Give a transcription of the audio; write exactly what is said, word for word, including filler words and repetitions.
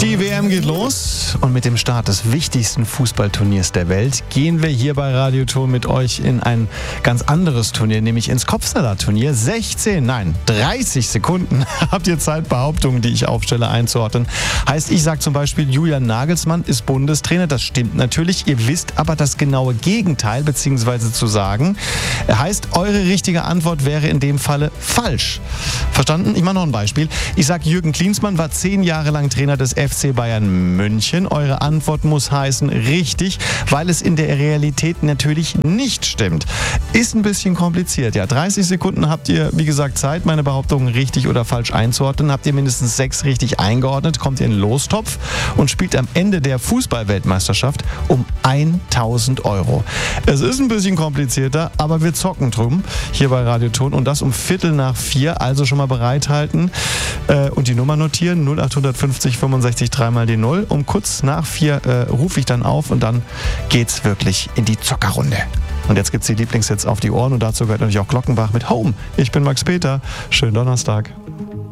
Die W M geht los und mit dem Start des wichtigsten Fußballturniers der Welt gehen wir hier bei Radioton mit euch in ein ganz anderes Turnier, nämlich ins Kopfsalat-Turnier. sechzehn, nein, dreißig Sekunden habt ihr Zeit, Behauptungen, die ich aufstelle, einzuordnen. Heißt, ich sage zum Beispiel, Julian Nagelsmann ist Bundestrainer. Das stimmt natürlich. Ihr wisst aber das genaue Gegenteil, beziehungsweise zu sagen. Heißt, eure richtige Antwort wäre in dem Falle falsch. Verstanden? Ich mache noch ein Beispiel. Ich sage, Jürgen Klinsmann war zehn Jahre lang Trainer des F C Bayern München. Eure Antwort muss heißen richtig, weil es in der Realität natürlich nicht stimmt. Ist ein bisschen kompliziert. Ja, dreißig Sekunden habt ihr, wie gesagt, Zeit, meine Behauptungen richtig oder falsch einzuordnen. Habt ihr mindestens sechs richtig eingeordnet, kommt ihr in den Lostopf und spielt am Ende der Fußball-Weltmeisterschaft um tausend Euro. Es ist ein bisschen komplizierter, aber wir zocken drum hier bei Radioton und das um Viertel nach vier. Also schon mal bereithalten äh, und die Nummer notieren. null acht fünfzig fünfundsechzig dreimal die null. Um kurz nach vier äh, rufe ich dann auf und dann geht's wirklich in die Zockerrunde. Und jetzt gibt's die Lieblingshits auf die Ohren und dazu gehört natürlich auch Glockenbach mit Home. Ich bin Max Peter. Schönen Donnerstag.